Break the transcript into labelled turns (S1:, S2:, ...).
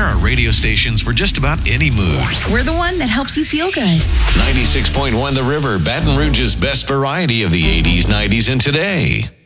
S1: are radio stations for just about any mood.
S2: We're the one that helps you feel good.
S1: 96.1 The River, Baton Rouge's best variety of the 80s, 90s, and today.